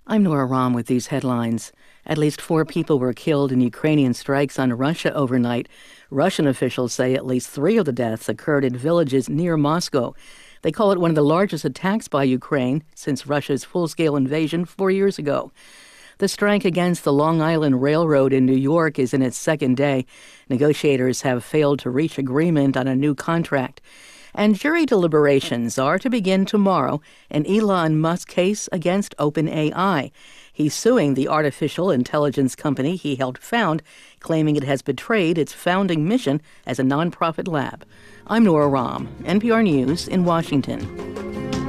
I'm Nora Rahm with these headlines. At least 4 people were killed in Ukrainian strikes on Russia overnight. Russian officials say at least 3 of the deaths occurred in villages near Moscow. They call it one of the largest attacks by Ukraine since Russia's full-scale invasion 4 years ago. The strike against the Long Island Railroad in New York is in its second day. Negotiators have failed to reach agreement on a new contract. And jury deliberations are to begin tomorrow in Elon Musk's case against OpenAI. He's suing the artificial intelligence company he helped found, claiming it has betrayed its founding mission as a nonprofit lab. I'm Nora Rahm, NPR News in Washington.